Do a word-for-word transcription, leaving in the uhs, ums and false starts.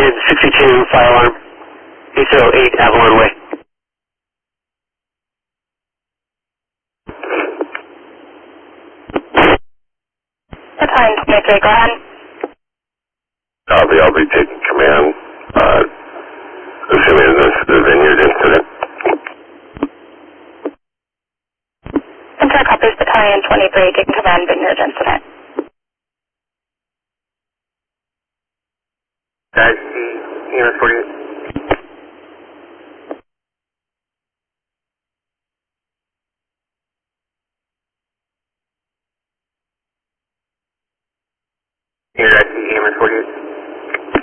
United sixty-two, fire alarm. eight oh eight Avalon Way. Battalion twenty-three, go ahead. Copy, I'll be taking command, uh, assuming this is the Vineyard incident. Enter copies, Battalion twenty-three, taking command, Vineyard incident. Taxi, E M S forty-eight.